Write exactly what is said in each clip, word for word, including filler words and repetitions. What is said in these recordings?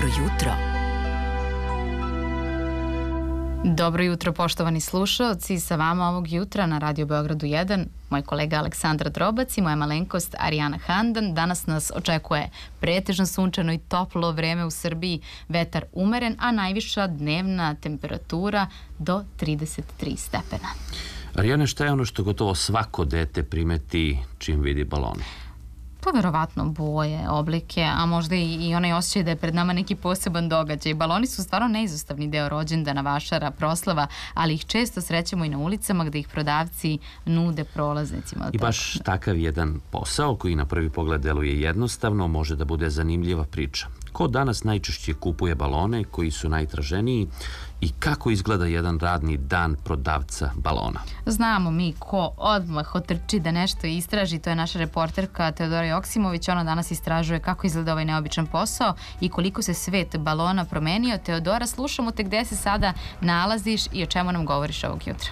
Dobro jutro. Dobro jutro, poštovani slušaoci, sa vama ovog jutra na Radio Beogradu jedan, moj kolega Aleksandra Drobac i moja malenkost Arijana Handan. Danas nas očekuje pretežno sunčano i toplo vreme u Srbiji, vetar umeren, a najviša dnevna temperatura do trideset tri stepena. Arijana, šta je ono što gotovo svako dete primeti čim vidi balone? Pa verovatno boje, oblike, a možda i, i onaj osjećaj da je pred nama neki poseban događaj. Baloni su stvarno neizostavni deo rođendana, vašara, proslava, ali ih često srećemo i na ulicama gde ih prodavci nude prolaznicima. I baš takav jedan posao koji na prvi pogled deluje jednostavno može da bude zanimljiva priča. Ko danas najčešće kupuje balone, koji su najtraženiji i kako izgleda jedan radni dan prodavca balona? Znamo mi ko odmah otrči da nešto istraži, to je naša reporterka Teodora Joksimović. Ona danas istražuje kako izgleda ovaj neobičan posao i koliko se svet balona promenio. Teodora, slušamo te gde se sada nalaziš i o čemu nam govoriš ovog jutra.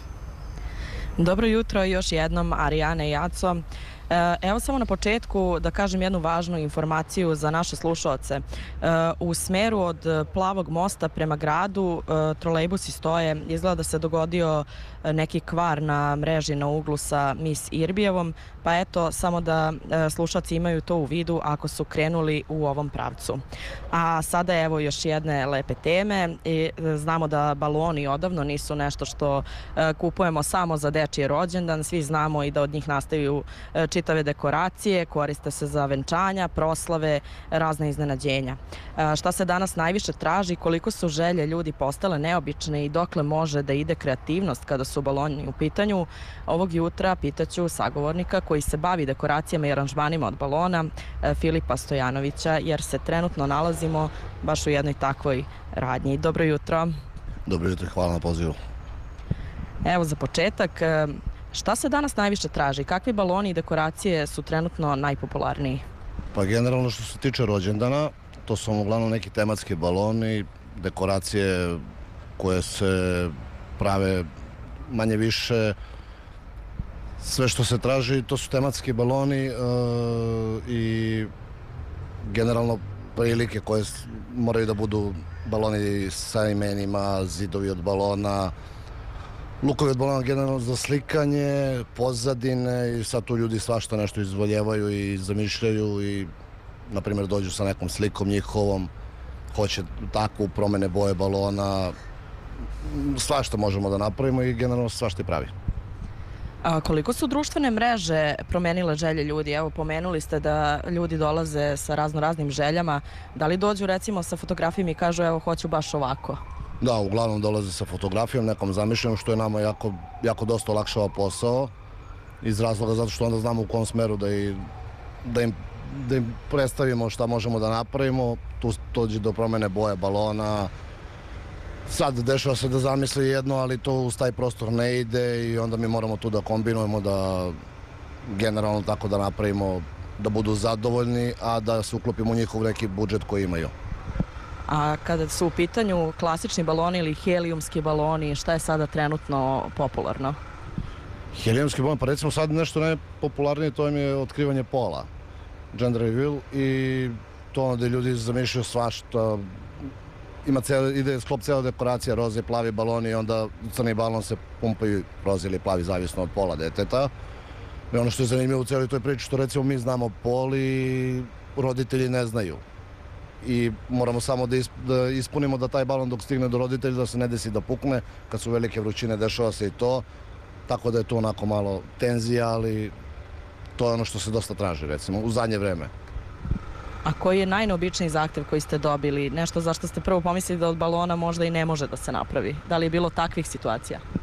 Dobro jutro još jednom, Arijane i Aco. Evo samo na početku da kažem jednu važnu informaciju za naše slušaoce. U smeru od Plavog mosta prema gradu trolejbusi stoje. Izgleda da se dogodio neki kvar na mreži na uglu sa Mis Irbijevom, pa eto, samo da slušaoci imaju to u vidu ako su krenuli u ovom pravcu. A sada evo još jedne lepe teme. I znamo da baloni odavno nisu nešto što kupujemo samo za dečiji rođendan. Svi znamo i da od njih nastaju čitave dekoracije, koriste se za venčanja, proslave, razne iznenađenja. Šta se danas najviše traži, koliko su želje ljudi postale neobične i dokle može da ide kreativnost kada su baloni u pitanju, ovog jutra pitaću sagovornika koji se bavi dekoracijama i aranžmanima od balona, Filipa Stojanovića, jer se trenutno nalazimo baš u jednoj takvoj radnji. Dobro jutro. Dobro jutro, hvala na pozivu. Evo za početak, šta se danas najviše traži? Kakvi baloni i dekoracije su trenutno najpopularniji? Pa generalno što se tiče rođendana, to su uglavnom neki tematski baloni, dekoracije koje se prave manje više. Sve što se traži, to su tematski baloni e, i generalno prilike koje moraju da budu baloni sa imenima, zidovi od balona, lukovi od balona generalno za slikanje, pozadine i sad tu ljudi svašta nešto izvoljevaju i zamišljaju i na primjer dođu sa nekom slikom njihovom, hoće takvu promene boje balona, svašta možemo da napravimo i generalno svašta i pravi. A koliko su društvene mreže promenile želje ljudi? Evo, pomenuli ste da ljudi dolaze sa razno raznim željama. Da li dođu recimo sa fotografijom i kažu evo hoću baš ovako? Da, uglavnom dolaze sa fotografijom, nekom zamišljenom, što je nama jako, jako dosta olakšava posao iz razloga zato što onda znamo u kom smeru da, i, da, im, da im predstavimo šta možemo da napravimo. Tu dođe do promene boje balona. Sad dešava se da zamisli jedno, ali to uz taj prostor ne ide i onda mi moramo tu da kombinujemo, da generalno tako da napravimo da budu zadovoljni, a da se uklopimo u njihov neki budžet koji imaju. A kada su u pitanju klasični baloni ili helijumski baloni, šta je sada trenutno popularno? Helijumski balon, pa recimo sad nešto najpopularnije, to im je otkrivanje pola, gender reveal, i to ono gde ljudi zamišljaju svašta. Ima cel, ide sklop cela dekoracija, roze, plavi baloni i onda crni balon se pumpaju roze ili plavi, zavisno od pola deteta. I ono što je zanimljivo u celoj toj priči, što recimo mi znamo pol i roditelji ne znaju. I moramo samo da, isp, da ispunimo da taj balon dok stigne do roditelja da se ne desi da pukne. Kad su velike vrućine dešava se i to. Tako da je to onako malo tenzija, ali to je ono što se dosta traži recimo u zadnje vreme. A koji je najneobičniji zahtev koji ste dobili? Nešto zašto ste prvo pomislili da od balona možda i ne može da se napravi? Da li je bilo takvih situacija?